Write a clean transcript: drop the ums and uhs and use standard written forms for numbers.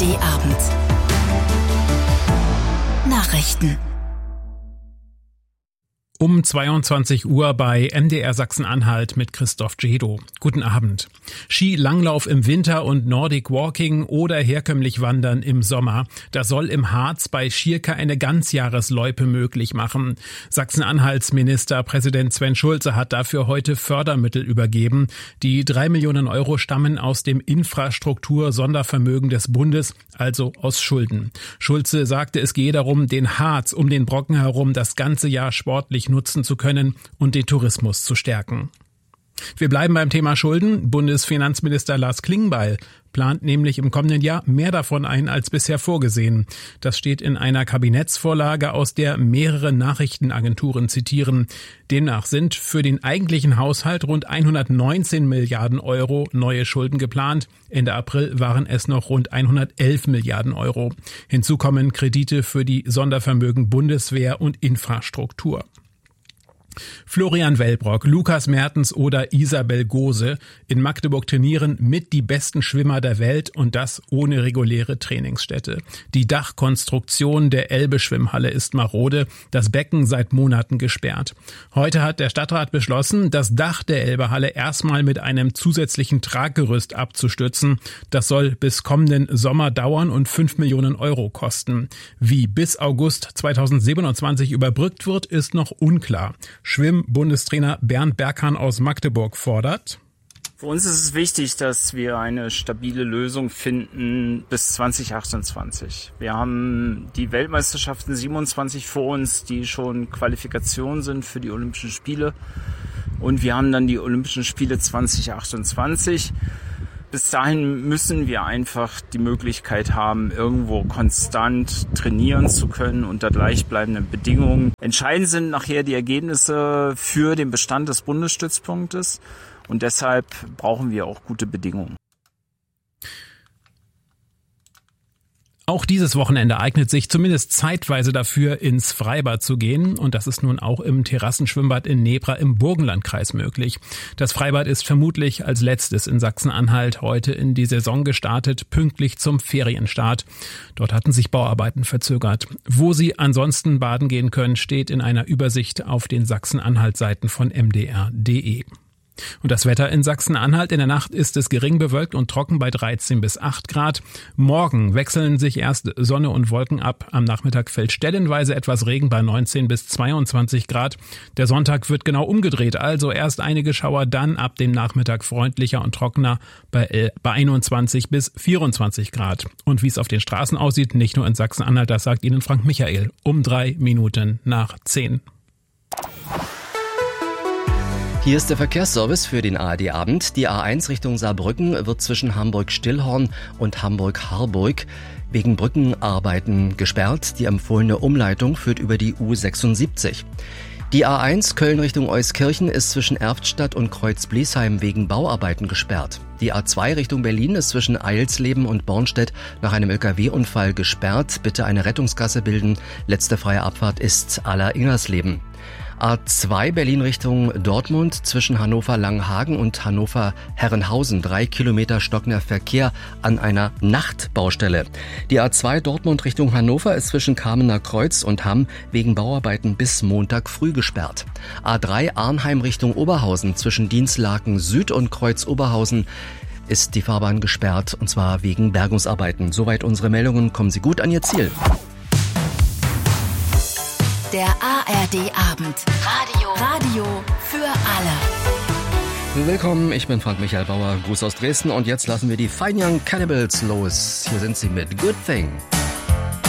ARD-Abend. Nachrichten. Um 22 Uhr bei MDR Sachsen-Anhalt mit Christoph Jedo. Guten Abend. Skilanglauf im Winter und Nordic Walking oder herkömmlich Wandern im Sommer. Das soll im Harz bei Schierke eine Ganzjahresloipe möglich machen. Sachsen-Anhalts Ministerpräsident Sven Schulze hat dafür heute Fördermittel übergeben. Die 3 Millionen Euro stammen aus dem Infrastruktur-Sondervermögen des Bundes, also aus Schulden. Schulze sagte, es gehe darum, den Harz um den Brocken herum das ganze Jahr sportlich nutzen zu können und den Tourismus zu stärken. Wir bleiben beim Thema Schulden. Bundesfinanzminister Lars Klingbeil plant nämlich im kommenden Jahr mehr davon ein als bisher vorgesehen. Das steht in einer Kabinettsvorlage, aus der mehrere Nachrichtenagenturen zitieren. Demnach sind für den eigentlichen Haushalt rund 119 Milliarden Euro neue Schulden geplant. Ende April waren es noch rund 111 Milliarden Euro. Hinzu kommen Kredite für die Sondervermögen Bundeswehr und Infrastruktur. Florian Wellbrock, Lukas Mertens oder Isabel Gose in Magdeburg trainieren mit die besten Schwimmer der Welt und das ohne reguläre Trainingsstätte. Die Dachkonstruktion der Elbe-Schwimmhalle ist marode, das Becken seit Monaten gesperrt. Heute hat der Stadtrat beschlossen, das Dach der Elbe-Halle erstmal mit einem zusätzlichen Traggerüst abzustützen. Das soll bis kommenden Sommer dauern und 5 Millionen Euro kosten. Wie bis August 2027 überbrückt wird, ist noch unklar. Schwimm-Bundestrainer Bernd Berghahn aus Magdeburg fordert: Für uns ist es wichtig, dass wir eine stabile Lösung finden bis 2028. Wir haben die Weltmeisterschaften 27 vor uns, die schon Qualifikation sind für die Olympischen Spiele. Und wir haben dann die Olympischen Spiele 2028. Bis dahin müssen wir einfach die Möglichkeit haben, irgendwo konstant trainieren zu können unter gleichbleibenden Bedingungen. Entscheidend sind nachher die Ergebnisse für den Bestand des Bundesstützpunktes und deshalb brauchen wir auch gute Bedingungen. Auch dieses Wochenende eignet sich zumindest zeitweise dafür, ins Freibad zu gehen. Und das ist nun auch im Terrassenschwimmbad in Nebra im Burgenlandkreis möglich. Das Freibad ist vermutlich als letztes in Sachsen-Anhalt heute in die Saison gestartet, pünktlich zum Ferienstart. Dort hatten sich Bauarbeiten verzögert. Wo Sie ansonsten baden gehen können, steht in einer Übersicht auf den Sachsen-Anhalt-Seiten von mdr.de. Und das Wetter in Sachsen-Anhalt: in der Nacht ist es gering bewölkt und trocken bei 13 bis 8 Grad. Morgen wechseln sich erst Sonne und Wolken ab. Am Nachmittag fällt stellenweise etwas Regen bei 19 bis 22 Grad. Der Sonntag wird genau umgedreht, also erst einige Schauer, dann ab dem Nachmittag freundlicher und trockener bei 21 bis 24 Grad. Und wie es auf den Straßen aussieht, nicht nur in Sachsen-Anhalt, das sagt Ihnen Frank Michael um 3 Minuten nach 10. Hier ist der Verkehrsservice für den ARD-Abend. Die A1 Richtung Saarbrücken wird zwischen Hamburg-Stillhorn und Hamburg-Harburg wegen Brückenarbeiten gesperrt. Die empfohlene Umleitung führt über die U76. Die A1 Köln Richtung Euskirchen ist zwischen Erftstadt und Kreuz-Bliesheim wegen Bauarbeiten gesperrt. Die A2 Richtung Berlin ist zwischen Eilsleben und Bornstedt nach einem LKW-Unfall gesperrt. Bitte eine Rettungsgasse bilden. Letzte freie Abfahrt ist Aller-Ingersleben. A2 Berlin Richtung Dortmund zwischen Hannover-Langenhagen und Hannover-Herrenhausen. 3 Kilometer stockender Verkehr an einer Nachtbaustelle. Die A2 Dortmund Richtung Hannover ist zwischen Kamener Kreuz und Hamm wegen Bauarbeiten bis Montag früh gesperrt. A3 Arnheim Richtung Oberhausen zwischen Dienstlaken Süd und Kreuz Oberhausen ist die Fahrbahn gesperrt, und zwar wegen Bergungsarbeiten. Soweit unsere Meldungen. Kommen Sie gut an Ihr Ziel. Der ARD-Abend. Radio für alle. Willkommen, ich bin Frank Michael Bauer. Gruß aus Dresden und jetzt lassen wir die Fine Young Cannibals los. Hier sind sie mit Good Thing.